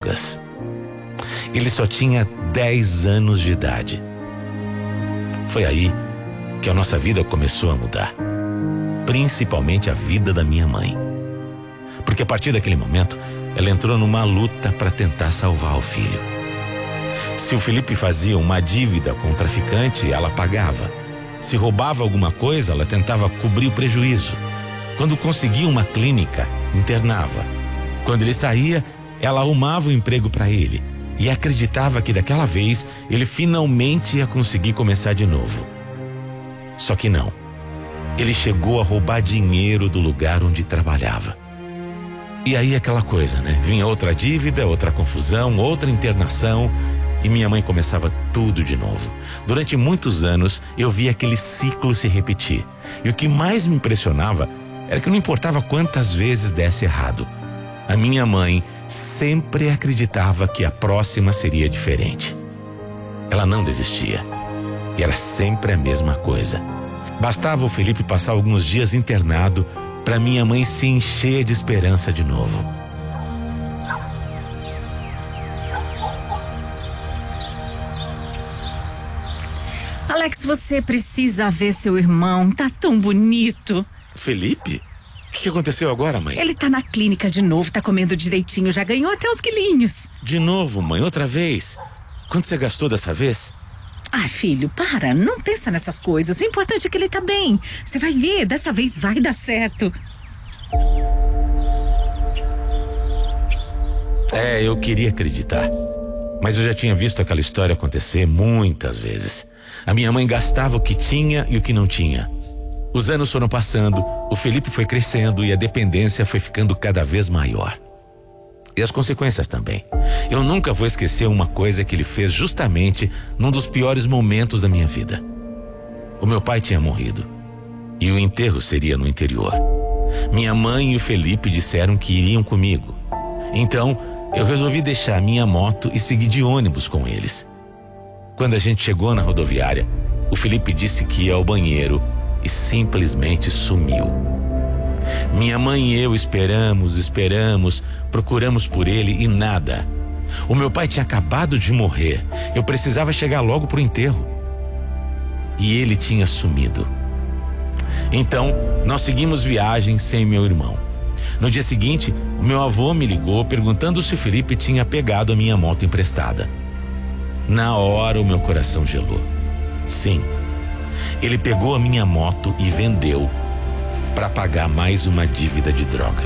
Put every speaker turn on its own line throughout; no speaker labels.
drogas. Ele só tinha 10 anos de idade. Foi aí que a nossa vida começou a mudar, principalmente a vida da minha mãe. Porque a partir daquele momento, ela entrou numa luta para tentar salvar o filho. Se o Felipe fazia uma dívida com o traficante, ela pagava. Se roubava alguma coisa, ela tentava cobrir o prejuízo. Quando conseguia uma clínica, internava. Quando ele saía, ela arrumava um emprego para ele e acreditava que daquela vez ele finalmente ia conseguir começar de novo. Só que não. Ele chegou a roubar dinheiro do lugar onde trabalhava. E aí aquela coisa, né? Vinha outra dívida, outra confusão, outra internação e minha mãe começava tudo de novo. Durante muitos anos eu via aquele ciclo se repetir. E o que mais me impressionava era que não importava quantas vezes desse errado, a minha mãe sempre acreditava que a próxima seria diferente. Ela não desistia. E era sempre a mesma coisa. Bastava o Felipe passar alguns dias internado para minha mãe se encher de esperança de novo.
Alex, você precisa ver seu irmão. Tá tão bonito.
Felipe? O que aconteceu agora, mãe?
Ele tá na clínica de novo, tá comendo direitinho, já ganhou até os quilinhos.
De novo, mãe, outra vez? Quanto você gastou dessa vez?
Ah, filho, para, não pensa nessas coisas. O importante é que ele tá bem. Você vai ver, dessa vez vai dar certo.
Eu queria acreditar. Mas eu já tinha visto aquela história acontecer muitas vezes. A minha mãe gastava o que tinha e o que não tinha. Os anos foram passando, o Felipe foi crescendo e a dependência foi ficando cada vez maior. E as consequências também. Eu nunca vou esquecer uma coisa que ele fez justamente num dos piores momentos da minha vida. O meu pai tinha morrido e o enterro seria no interior. Minha mãe e o Felipe disseram que iriam comigo. Então, eu resolvi deixar a minha moto e seguir de ônibus com eles. Quando a gente chegou na rodoviária, o Felipe disse que ia ao banheiro e simplesmente sumiu. Minha mãe e eu esperamos, procuramos por ele e nada. O meu pai tinha acabado de morrer. Eu precisava chegar logo pro enterro. E ele tinha sumido. Então, nós seguimos viagem sem meu irmão. No dia seguinte, o meu avô me ligou perguntando se o Felipe tinha pegado a minha moto emprestada. Na hora, o meu coração gelou. Sim, ele pegou a minha moto e vendeu para pagar mais uma dívida de droga.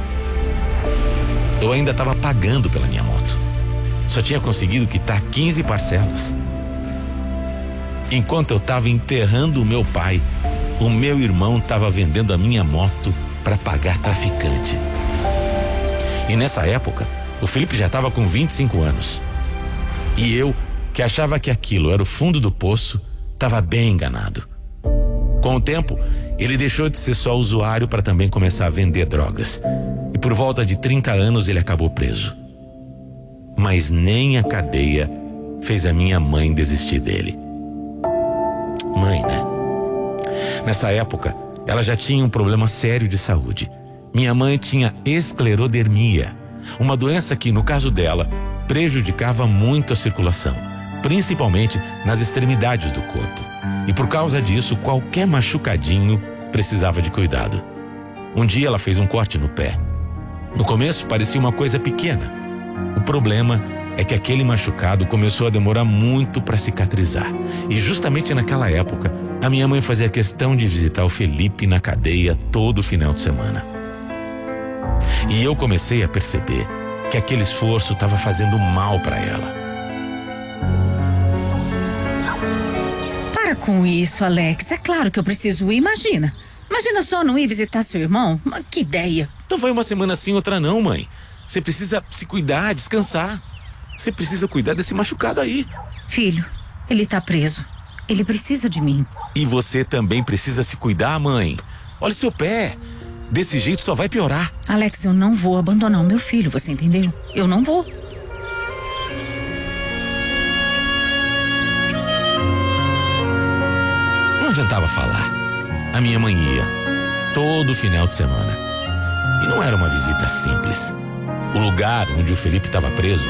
Eu ainda estava pagando pela minha moto. Só tinha conseguido quitar 15 parcelas. Enquanto eu estava enterrando o meu pai, o meu irmão estava vendendo a minha moto para pagar traficante. E nessa época, o Felipe já estava com 25 anos. E eu, que achava que aquilo era o fundo do poço, estava bem enganado. Com o tempo, ele deixou de ser só usuário para também começar a vender drogas. E por volta de 30 anos ele acabou preso. Mas nem a cadeia fez a minha mãe desistir dele. Mãe, né? Nessa época, ela já tinha um problema sério de saúde. Minha mãe tinha esclerodermia, uma doença que, no caso dela, prejudicava muito a circulação, principalmente nas extremidades do corpo. E por causa disso, qualquer machucadinho precisava de cuidado. Um dia ela fez um corte no pé. No começo parecia uma coisa pequena. O problema é que aquele machucado começou a demorar muito para cicatrizar. E justamente naquela época, a minha mãe fazia questão de visitar o Felipe na cadeia todo final de semana. E eu comecei a perceber que aquele esforço estava fazendo mal para ela.
Para com isso, Alex. É claro que eu preciso ir. Imagina só não ir visitar seu irmão. Que ideia.
Então vai uma semana sim, outra não, mãe. Você precisa se cuidar, descansar. Você precisa cuidar desse machucado aí.
Filho, ele tá preso. Ele precisa de mim.
E você também precisa se cuidar, mãe. Olha seu pé. Desse jeito só vai piorar.
Alex, eu não vou abandonar o meu filho, você entendeu? Eu não vou.
Não adiantava falar. A minha mãe ia todo final de semana. E não era uma visita simples. O lugar onde o Felipe estava preso